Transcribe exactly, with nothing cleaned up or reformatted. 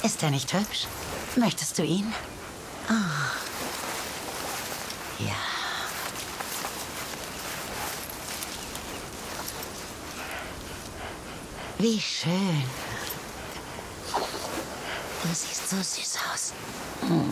Ist er nicht hübsch? Möchtest du ihn? Ah. Ja. Wie schön. Du siehst so süß aus.